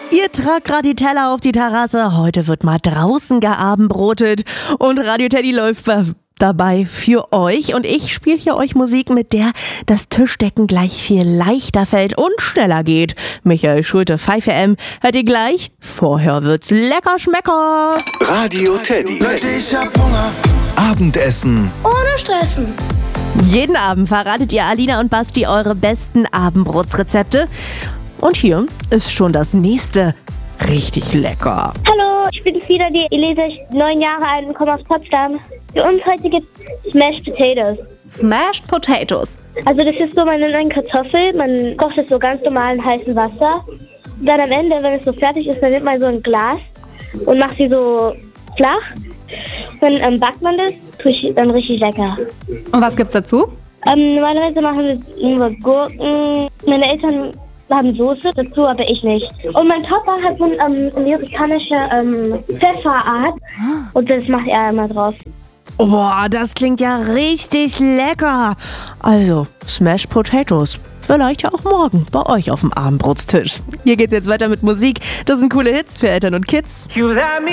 Ihr tragt gerade die Teller auf die Terrasse. Heute wird mal draußen geabendbrotet. Und Radio Teddy läuft dabei für euch. Und ich spiele hier euch Musik, mit der das Tischdecken gleich viel leichter fällt und schneller geht. Michael Schulte, 5am, hört ihr gleich. Vorher wird's lecker schmecker. Radio Teddy. Leute, ich hab Hunger. Abendessen Ohne Stressen. Jeden Abend verratet ihr Alina und Basti eure besten Abendbrotsrezepte. Und hier ist schon das nächste richtig lecker. Hallo, ich bin wieder die Elisa, 9 Jahre alt und komme aus Potsdam. Für uns heute gibt es Smashed Potatoes. Smashed Potatoes. Also das ist so, man nimmt eine Kartoffel, man kocht es so ganz normal in heißem Wasser. Und dann am Ende, wenn es so fertig ist, dann nimmt man so ein Glas und macht sie so flach. Dann backt man das, dann richtig lecker. Und was gibt's dazu? Normalerweise machen wir nur Gurken. Meine Eltern haben Soße dazu, aber ich nicht. Und mein Papa hat so eine amerikanische Pfefferart und das macht er immer drauf. Oh, boah, das klingt ja richtig lecker. Also, Smashed Potatoes. Vielleicht ja auch morgen bei euch auf dem Abendbrotstisch. Hier geht's jetzt weiter mit Musik. Das sind coole Hits für Eltern und Kids.